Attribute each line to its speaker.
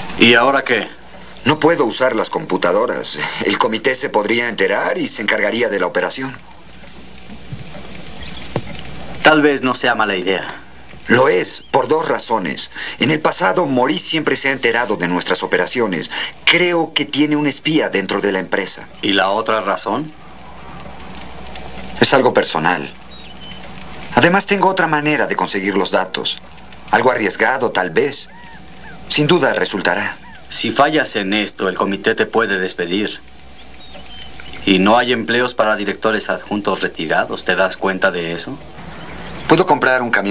Speaker 1: ¿Y ahora qué?
Speaker 2: No puedo usar las computadoras. El comité se podría enterar y se encargaría de la operación.
Speaker 1: Tal vez no sea mala idea.
Speaker 2: Lo es, por dos razones. En el pasado, Maurice siempre se ha enterado de nuestras operaciones. Creo que tiene un espía dentro de la empresa.
Speaker 1: ¿Y la otra razón?
Speaker 2: Es algo personal. Además, tengo otra manera de conseguir los datos. Algo arriesgado, tal vez. Sin duda resultará.
Speaker 1: Si fallas en esto, el comité te puede despedir. Y no hay empleos para directores adjuntos retirados. ¿Te das cuenta de eso?
Speaker 2: ¿Puedo comprar un camión